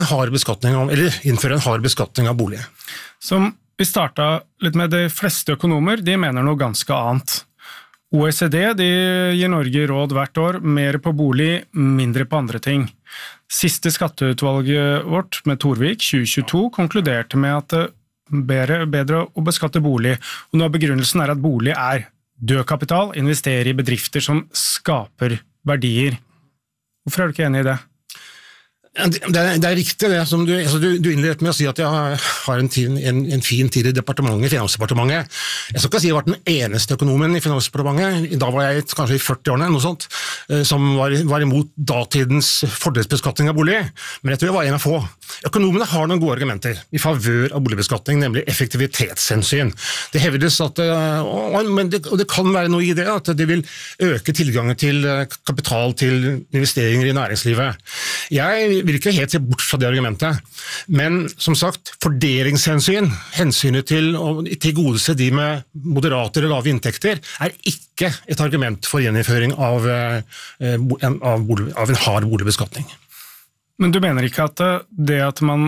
hard beskatning av, eller innføre en hard beskatning av bolig. Som vi startet litt med, de fleste økonomer, de mener noe ganske annet. OECD, de gir Norge råd hvert år, mer på bolig, mindre på andre ting. Siste skatteutvalget vårt med Torvik 2022 konkluderte med at det er bedre å beskatte bolig, og nå begrunnelsen er at bolig er død kapital, investere i bedrifter som skaper verdier. Hvorfor er du ikke enig i det? Det er riktig det som du innledet med å si at jeg har en fin tid i departementet, Finansdepartementet. Jeg skal ikke si at jeg var den eneste økonomen i Finansdepartementet, da var jeg kanskje i 40-årene, noe sånt, som var imot datidens fordelsbeskatning av bolig, men jeg tror jeg var en av få. Økonomene har noen gode argumenter i favør av boligbeskatning, nemlig effektivitetshensyn. Det hevdes at, og det kan være noe i det, at det vil øke tilgangen til kapital til investeringer i næringslivet. Jeg vil ikke helt se bort fra det argumentet, men som sagt, fordelingshensyn, hensynet til å tilgodese de med moderate eller lave inntekter, er ikke et argument for gjeninnføring av en hard boligbeskatning. Men du mener ikke at det at man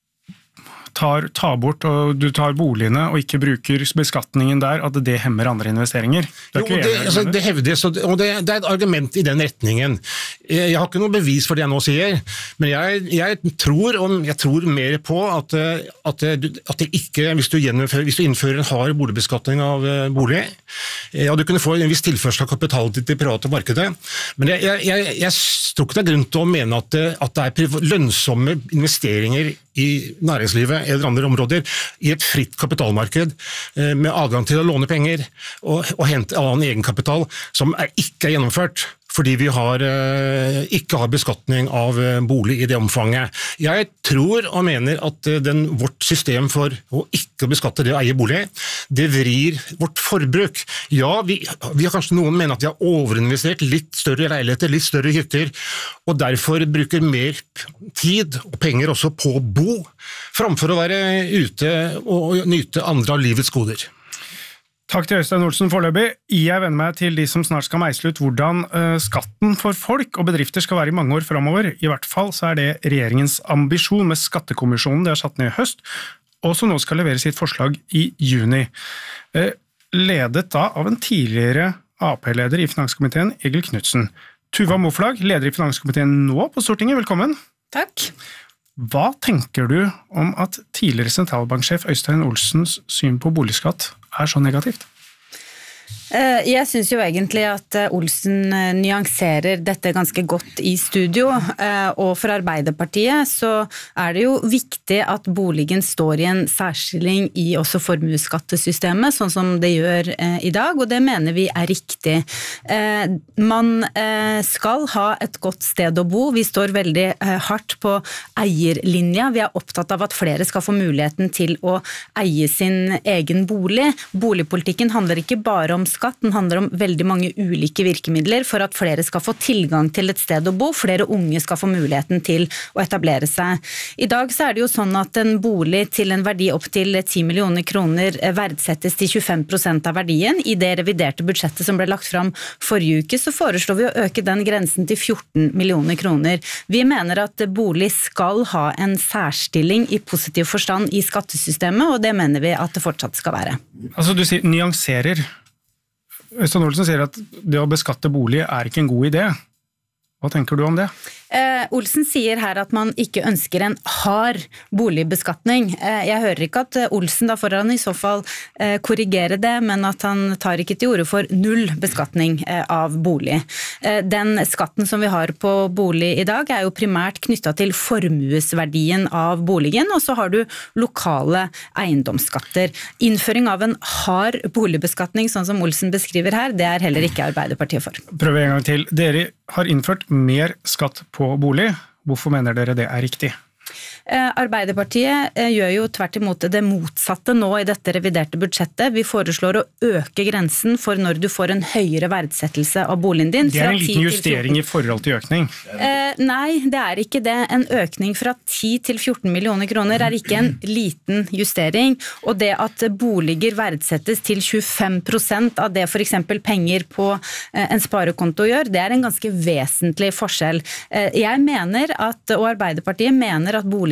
tar bort, og du tar boligene og ikke bruker beskatningen der, at det hemmer andre investeringer? Det hevdes, og det er et argument i den retningen. Jeg har ikke noe bevis for det jeg nå sier, men jeg tror mer på at det ikke, hvis du innfører en hard boligbeskatning av bolig, ja, du kunne få en viss tilførsel av kapital til det private markedet, men jeg tror ikke det er grunn til å mene at det er lønnsomme investeringer i næringslivet eller andre områder i et fritt kapitalmarked med adgang til å låne penger og hente annen egenkapital som ikke er gjennomført fordi vi ikke har beskatning av bolig i det omfanget. Jeg tror og mener at vårt system for å ikke beskatte det å eie bolig, det vrir vårt forbruk. Ja, vi har kanskje noen mener at vi har overinvestert litt større leiligheter, litt større hytter, og derfor bruker mer tid og penger også på å bo, framfor å være ute og nyte andre av livets goder. Takk til Øystein Olsen foreløpig. Jeg vender meg til de som snart skal meisle ut hvordan skatten for folk og bedrifter skal være i mange år fremover. I hvert fall så er det regjeringens ambisjon med skattekommisjonen det har satt ned i høst, og som nå skal levere sitt forslag i juni. Ledet da av en tidligere AP-leder i Finanskomiteen, Egil Knudsen. Tuva Moflag, leder i Finanskomiteen nå på Stortinget, velkommen. Takk. Hva tenker du om at tidligere sentralbanksjef Øystein Olsens syn på boligskatt er så negativt? Jeg synes jo egentlig at Olsen nyanserer dette ganske godt i studio, og for Arbeiderpartiet så er det jo viktig at boligen står i en særstilling i også formuesskattesystemet, sånn som det gjør i dag, og det mener vi er riktig. Man skal ha et godt sted å bo, vi står veldig hardt på eierlinja, vi er opptatt av at flere skal få muligheten til å eie sin egen bolig. Boligpolitikken handler ikke bare om skatt, den handler om veldig mange ulike virkemidler for at flere skal få tilgang til et sted å bo, flere unge skal få muligheten til å etablere seg. I dag så er det jo sånn at en bolig til en verdi opp til 10 millioner kroner verdsettes til 25% av verdien. I det reviderte budsjettet som ble lagt fram forrige uke, så foreslår vi å øke den grensen til 14 millioner kroner. Vi mener at bolig skal ha en særstilling i positiv forstand i skattesystemet, og det mener vi at det fortsatt skal være. Altså du sier nyanserer. Øystein Olsen sier at det å beskatte bolig er ikke en god idé. Hva tenker du om det? Olsen sier her at man ikke ønsker en hard boligbeskatning. Jeg hører ikke at Olsen, da får han i så fall korrigere det, men at han tar ikke til orde for null beskatning av bolig. Den skatten som vi har på bolig i dag er jo primært knyttet til formuesverdien av boligen, og så har du lokale eiendomsskatter. Innføring av en hard boligbeskatning, sånn som Olsen beskriver her, det er heller ikke Arbeiderpartiet for. Prøv en gang til. Dere har innført mer skatt på bolig. Hvorfor mener dere det er riktig? Arbeiderpartiet gjør jo tvert imot det motsatte nå i dette reviderte budsjettet. Vi foreslår å øke grensen for når du får en høyere verdsettelse av boligen din. Det en liten justering i forhold til økning? Nei, det ikke det. En økning fra 10 til 14 millioner kroner ikke en liten justering, og det at boliger verdsettes til 25% av det for eksempel penger på en sparekonto gjør, det en ganske vesentlig forskjell. Jeg mener at, og Arbeiderpartiet mener at bolig